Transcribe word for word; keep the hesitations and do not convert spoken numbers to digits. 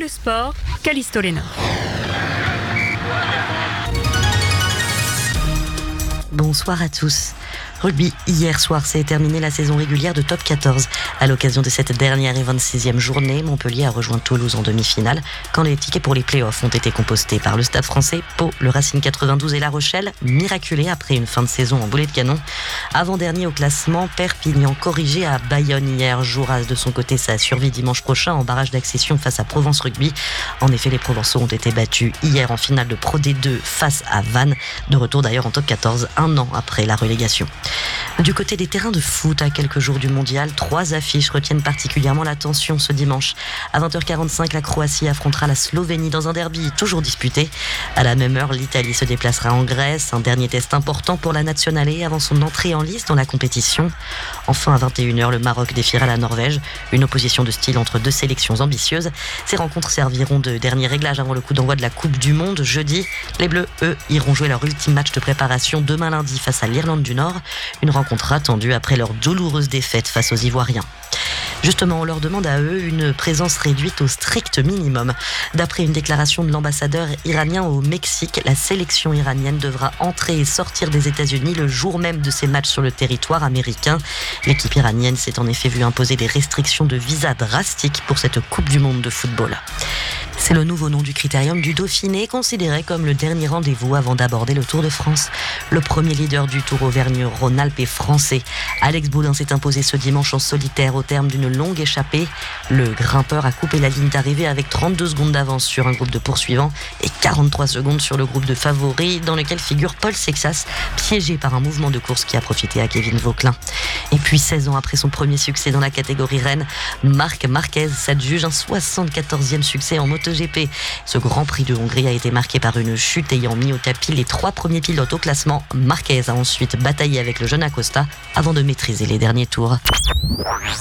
le sport, Callisto Léna. Bonsoir à tous. Rugby, hier soir s'est terminée la saison régulière de Top quatorze. À l'occasion de cette dernière et vingt-sixième journée, Montpellier a rejoint Toulouse en demi-finale quand les tickets pour les play-offs ont été compostés par le Stade français, Pau, le Racing quatre-vingt-douze et La Rochelle, miraculés après une fin de saison en boulet de canon. Avant-dernier au classement, Perpignan corrigé à Bayonne hier. Jouras de son côté sa survie dimanche prochain en barrage d'accession face à Provence Rugby. En effet, les Provençaux ont été battus hier en finale de Pro D deux face à Vannes, de retour d'ailleurs en Top quatorze, un an après la relégation. Du côté des terrains de foot, à quelques jours du mondial, trois affiches retiennent particulièrement l'attention ce dimanche. À vingt heures quarante-cinq, la Croatie affrontera la Slovénie dans un derby toujours disputé. À la même heure, l'Italie se déplacera en Grèce, un dernier test important pour la Nationale avant son entrée en lice dans la compétition. Enfin, à vingt et une heures, le Maroc défiera la Norvège, une opposition de style entre deux sélections ambitieuses. Ces rencontres serviront de dernier réglage avant le coup d'envoi de la Coupe du Monde jeudi. Les Bleus, eux, iront jouer leur ultime match de préparation demain lundi face à l'Irlande du Nord. Une rencontre attendue après leur douloureuse défaite face aux Ivoiriens. Justement, on leur demande à eux une présence réduite au strict minimum. D'après une déclaration de l'ambassadeur iranien au Mexique, la sélection iranienne devra entrer et sortir des États-Unis le jour même de ces matchs sur le territoire américain. L'équipe iranienne s'est en effet vue imposer des restrictions de visa drastiques pour cette Coupe du Monde de football. C'est le nouveau nom du critérium du Dauphiné, considéré comme le dernier rendez-vous avant d'aborder le Tour de France. Le premier leader du Tour Auvergne-Rhône-Alpes est français. Alex Boulin s'est imposé ce dimanche en solitaire au terme d'une longue échappée. Le grimpeur a coupé la ligne d'arrivée avec trente-deux secondes d'avance sur un groupe de poursuivants et quarante-trois secondes sur le groupe de favoris dans lequel figure Paul Sexas, piégé par un mouvement de course qui a profité à Kevin Vauquelin. Et puis seize ans après son premier succès dans la catégorie reine, Marc Marquez s'adjuge un soixante-quatorzième succès en MotoGP. Ce Grand Prix de Hongrie a été marqué par une chute ayant mis au tapis les trois premiers pilotes au classement. Marquez a ensuite bataillé avec le jeune Acosta avant de maîtriser les derniers tours.